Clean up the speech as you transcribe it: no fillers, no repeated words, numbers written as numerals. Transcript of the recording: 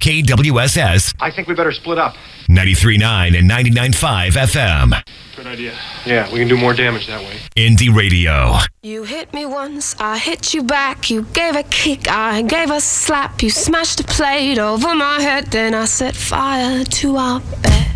KWSS. I think we better split up. 93.9 and 99.5 FM. Good idea. Yeah, we can do more damage that way. Indie Radio. You hit me once, I hit you back. You gave a kick, I gave a slap. You smashed a plate over my head, then I set fire to our bed.